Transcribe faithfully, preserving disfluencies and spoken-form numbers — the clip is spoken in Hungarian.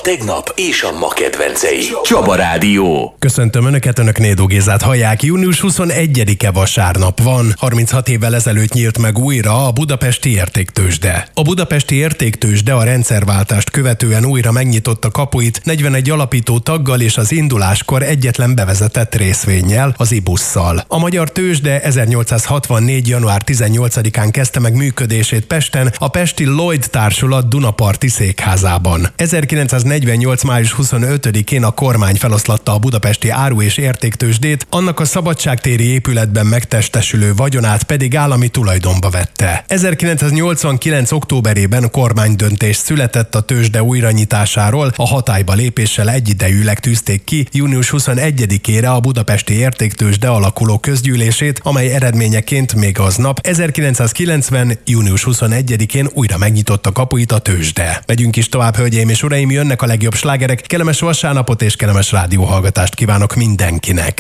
tegnap és a ma kedvencei. Csaba Rádió. Köszöntöm Önöket, Önök Nédó Gézát hallják. június huszonegyedike vasárnap van. harminchat évvel ezelőtt nyílt meg újra a Budapesti Értéktőzsde. A Budapesti Értéktőzsde a rendszerváltást követően újra megnyitotta kapuit negyvenegy alapító taggal és az induláskor egyetlen bevezetett részvénnyel, az ibusszal. A magyar tőzsde ezernyolcszázhatvannégy. január tizennyolcadikán kezdte meg működését Pesten, a Pesti Lloyd Társulat Dunaparti székházában. ezerkilencszáznegyvennyolc. május huszonötödikén a kormány feloszlatta a budapesti áru- és értéktőzsdét, annak a Szabadságtéri épületben megtestesülő vagyonát pedig állami tulajdonba vette. ezerkilencszáznyolcvankilenc. októberében kormánydöntés született a tőzsde újranyitásáról, a hatályba lépéssel egyidejűleg tűzték ki június huszonegyedikére a Budapesti Értéktőzsde alakuló közgyűlését, amely eredményeként még aznap ezerkilencszázkilencven. június huszonegyedikén újra megnyitotta kapuit a tőzsde. Megyünk is tovább, hölgyeim és uraim, jönnek a legjobb slágerek, kellemes vasárnapot és kellemes rádióhallgatást kívánok mindenkinek.